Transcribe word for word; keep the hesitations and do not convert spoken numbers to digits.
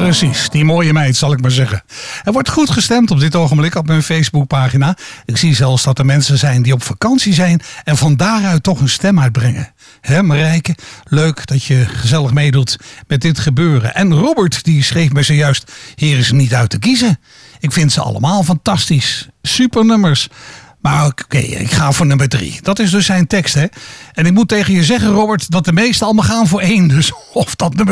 Precies, die mooie meid zal ik maar zeggen. Er wordt goed gestemd op dit ogenblik op mijn Facebookpagina. Ik zie zelfs dat er mensen zijn die op vakantie zijn en van daaruit toch een stem uitbrengen. Hè, Marijke, leuk dat je gezellig meedoet met dit gebeuren. En Robert, die schreef me zojuist, hier is er niet uit te kiezen. Ik vind ze allemaal fantastisch. Super nummers. Maar oké, okay, ik ga voor nummer drie. Dat is dus zijn tekst, hè. En ik moet tegen je zeggen, Robert, dat de meesten allemaal gaan voor één. Dus of dat nummer